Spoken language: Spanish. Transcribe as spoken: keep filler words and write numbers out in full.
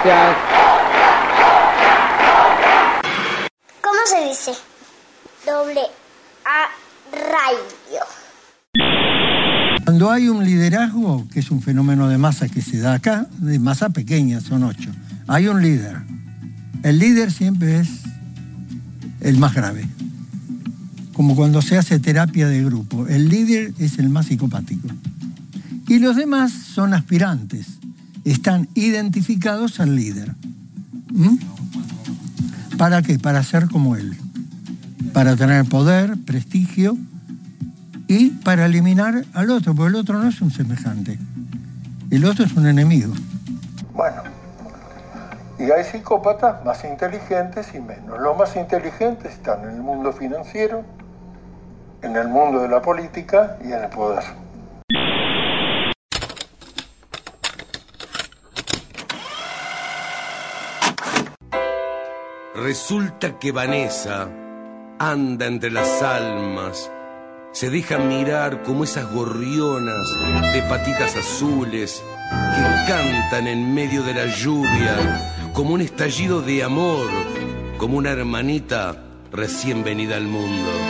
gracias. ¿Cómo se dice? Doble A radio. Cuando hay un liderazgo, que es un fenómeno de masa que se da acá, de masa pequeña, son ocho, hay un líder. El líder siempre es el más grave. Como cuando se hace terapia de grupo, el líder es el más psicopático. Y los demás son aspirantes, están identificados al líder. ¿Mm? ¿Para qué? Para ser como él, para tener poder, prestigio y para eliminar al otro, porque el otro no es un semejante, el otro es un enemigo. Bueno, y hay psicópatas más inteligentes y menos. Los más inteligentes están en el mundo financiero, en el mundo de la política y en el poder. Resulta que Vanessa anda entre las almas, se deja mirar como esas gorrionas de patitas azules que cantan en medio de la lluvia, como un estallido de amor, como una hermanita recién venida al mundo.